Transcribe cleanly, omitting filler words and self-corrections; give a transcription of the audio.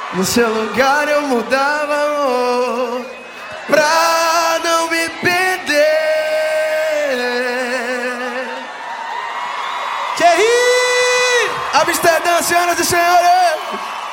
No seu lugar eu mudava, amor, pra não me perder. Que rir! Amsterdã, senhoras e senhores!